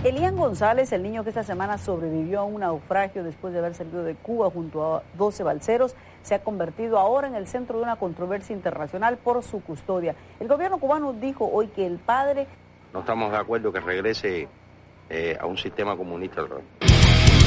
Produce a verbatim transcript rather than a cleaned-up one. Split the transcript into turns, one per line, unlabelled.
Elian González, el niño que esta semana sobrevivió a un naufragio después de haber salido de Cuba junto a doce balseros, se ha convertido ahora en el centro de una controversia internacional por su custodia. El gobierno cubano dijo hoy que el padre...
No estamos de acuerdo que regrese eh, a un sistema comunista.